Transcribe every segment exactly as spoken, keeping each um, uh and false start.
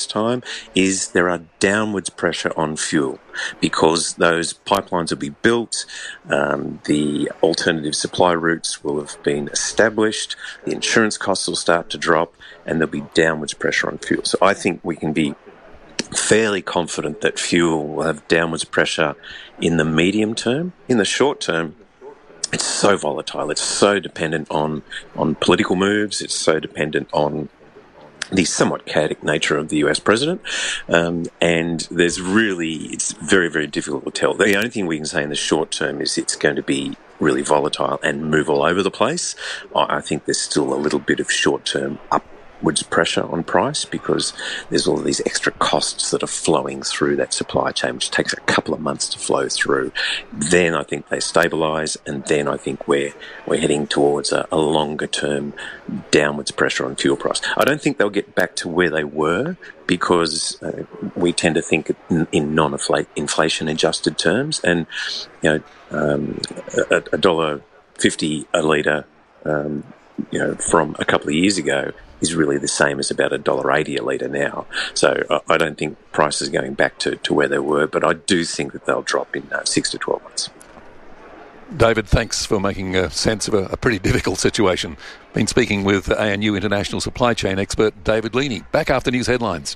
time is there are downwards pressure on fuel because those pipelines will be built, um, the alternative supply routes will have been established, the insurance costs will start to drop, and there'll be downwards pressure on fuel. So I think we can be fairly confident that fuel will have downwards pressure in the medium term. In the short term, it's so volatile. It's so dependent on, on political moves. It's so dependent on the somewhat chaotic nature of the U S president. Um, and there's really, it's very, very difficult to tell. The only thing we can say in the short term is it's going to be really volatile and move all over the place. I think there's still a little bit of short-term up upwards pressure on price because there's all of these extra costs that are flowing through that supply chain, which takes a couple of months to flow through. Then I think they stabilise, and then I think we're we're heading towards a, a longer term downwards pressure on fuel price. I don't think they'll get back to where they were because uh, we tend to think in, in non-inflation adjusted terms, and you know um, a, a dollar fifty a litre, um, you know, from a couple of years ago is really the same as about a dollar eighty a litre now. So I don't think prices are going back to, to where they were, but I do think that they'll drop in uh, six to twelve months. David, thanks for making a sense of a, a pretty difficult situation. Been speaking with A N U International Supply Chain expert David Leaney. Back after news headlines.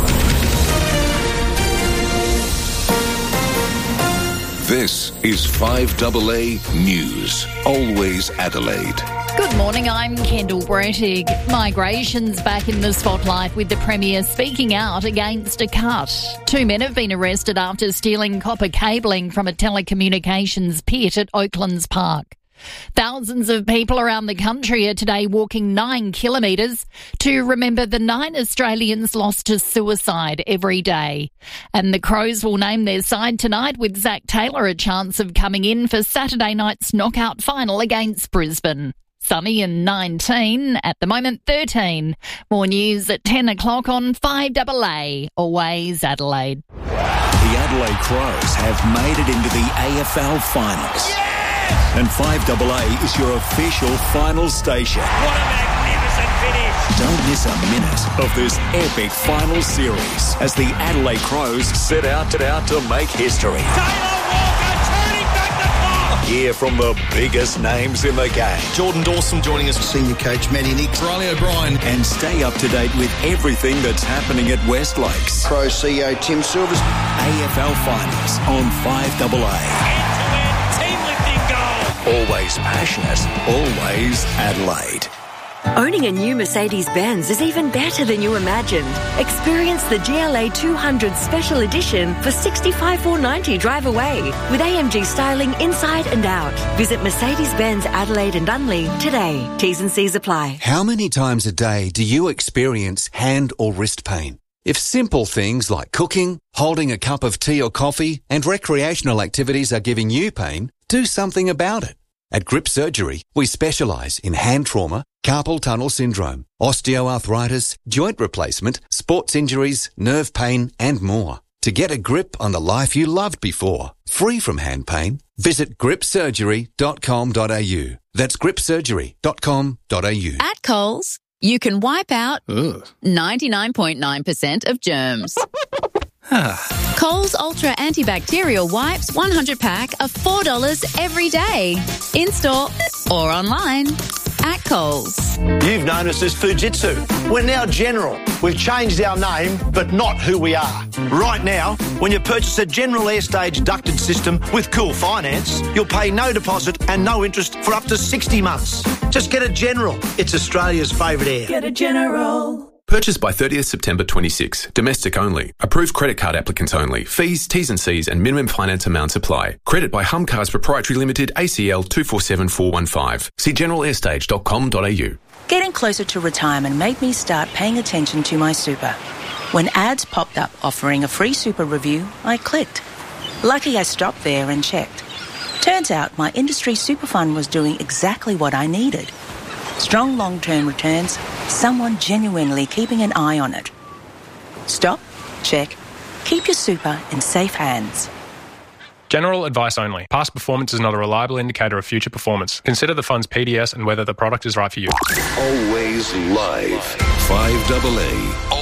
This is five A A News, always Adelaide. Good morning, I'm Kendall Brettig. Migration's back in the spotlight with the Premier speaking out against a cut. Two men have been arrested after stealing copper cabling from a telecommunications pit at Oaklands Park. Thousands of people around the country are today walking nine kilometres to remember the nine Australians lost to suicide every day. And the Crows will name their side tonight with Zach Taylor a chance of coming in for Saturday night's knockout final against Brisbane. Sunny and nineteen, at the moment thirteen. More news at ten o'clock on five A A, always Adelaide. The Adelaide Crows have made it into the A F L finals. Yes! And five A A is your official finals station. What a magnificent finish! Don't miss a minute of this epic final series as the Adelaide Crows set out to, out to make history. Taylor Walker turning back the clock! Hear from the biggest names in the game. Jordan Dawson joining us, senior coach Matty Nick, Riley O'Brien, and stay up to date with everything that's happening at West Lakes. Crow C E O Tim Silvers. A F L finals on five A A. End-to-end team lifting goal. Always passionate, always Adelaide. Owning a new Mercedes-Benz is even better than you imagined. Experience the G L A two hundred Special Edition for sixty-five thousand four hundred ninety dollars drive away with A M G styling inside and out. Visit Mercedes-Benz Adelaide and Unley today. T's and C's apply. How many times a day do you experience hand or wrist pain? If simple things like cooking, holding a cup of tea or coffee, and recreational activities are giving you pain, do something about it. At Grip Surgery, we specialise in hand trauma, carpal tunnel syndrome, osteoarthritis, joint replacement, sports injuries, nerve pain, and more. To get a grip on the life you loved before, free from hand pain, visit grip surgery dot com dot a u. That's grip surgery dot com dot a u. At Coles, you can wipe out ninety-nine point nine percent of germs. Coles Ultra Antibacterial Wipes one hundred pack are four dollars every day. In-store or online at Coles. You've known us as Fujitsu. We're now General. We've changed our name, but not who we are. Right now, when you purchase a General Airstage ducted system with Cool Finance, you'll pay no deposit and no interest for up to sixty months. Just get a General. It's Australia's favourite air. Get a General. Purchased by thirtieth September twenty-six. Domestic only. Approved credit card applicants only. Fees, T's and C's and minimum finance amounts apply. Credit by Humcars Proprietary Limited, A C L two four seven four one five. See general airstage dot com dot a u. Getting closer to retirement made me start paying attention to my super. When ads popped up offering a free super review, I clicked. Lucky I stopped there and checked. Turns out my industry super fund was doing exactly what I needed. Strong long-term returns, someone genuinely keeping an eye on it. Stop, check, keep your super in safe hands. General advice only. Past performance is not a reliable indicator of future performance. Consider the fund's P D S and whether the product is right for you. Always live. five A A.